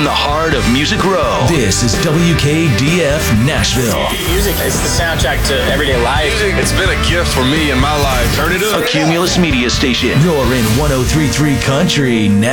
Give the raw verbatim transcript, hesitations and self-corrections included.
from the heart of Music Row. This is W K D F Nashville. Music is the soundtrack to everyday life. Music, it's been a gift for me in my life. Turn it up. A Cumulus Media Station. You're in one oh three point three Country Nashville.